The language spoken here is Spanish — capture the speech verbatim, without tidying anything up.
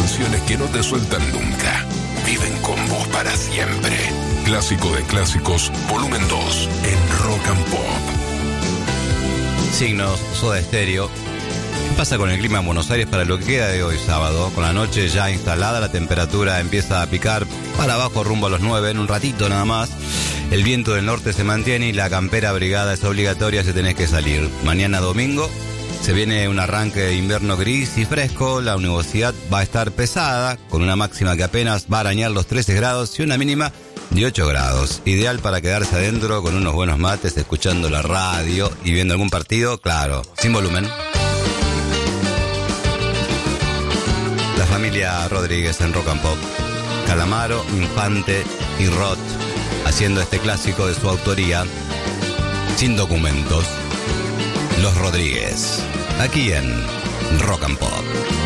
canciones que no te sueltan nunca. Viven con vos para siempre. Clásico de clásicos, volumen dos, en Rock and Pop. Signos, Soda Stereo. ¿Qué pasa con el clima en Buenos Aires para lo que queda de hoy sábado? Con la noche ya instalada, la temperatura empieza a picar para abajo rumbo a los nueve, en un ratito nada más. El viento del norte se mantiene y la campera abrigada es obligatoria si tenés que salir. Mañana domingo se viene un arranque de invierno gris y fresco. La nubosidad va a estar pesada, con una máxima que apenas va a arañar los trece grados y una mínima de ocho grados. Ideal para quedarse adentro con unos buenos mates, escuchando la radio y viendo algún partido, claro, sin volumen. La familia Rodríguez en Rock and Pop. Calamaro, Infante y Roth haciendo este clásico de su autoría, sin documentos. Los Rodríguez, aquí en Rock and Pop.